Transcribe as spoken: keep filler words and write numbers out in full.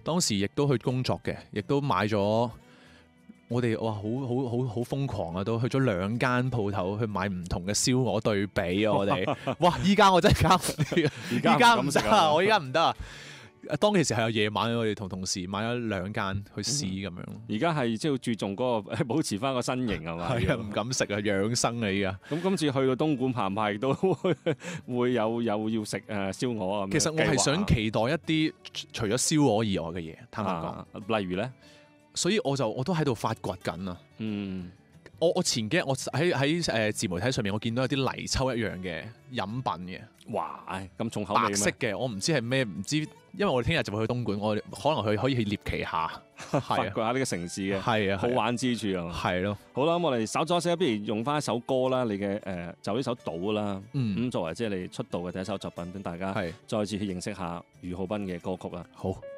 當時亦都去工作嘅，亦都買咗。我哋哇，好好好好瘋狂啊！都去咗兩間鋪頭去買唔同嘅燒鵝對比啊！我哋哇，依家我真係搞唔掂，依家唔得啊！我依家唔得啊！當其時係有夜晚，我哋同同事買咗兩間去試咁樣。 而家係即係注重嗰個保持翻個身形係嘛？ 係啊，唔敢食啊，養生啊依家。 咁今次去到東莞澎湃都會有有要食誒燒鵝啊。 其實我係想期待一啲除咗燒鵝以外嘅嘢，坦白講。 啊，例如咧， 所以我就我都喺度發掘緊啊。 嗯。 我我前幾日我喺喺誒自媒體上面，我見到有啲泥鰍一樣嘅飲品嘅， 哇！咁重口味咩？ 白色嘅，我唔知係咩，唔知，因為我哋聽日就會去東莞，我可能去可以去獵奇下， 發掘下呢個城市嘅係啊好玩之處啊， 係咯。 好啦，咁我哋稍咗先，不如用翻一首歌啦，你嘅誒、呃、就呢首《島》啦，咁、 嗯、 作為即係你出道嘅第一首作品，等大家再次去認識下俞灝斌嘅歌曲啦。 好。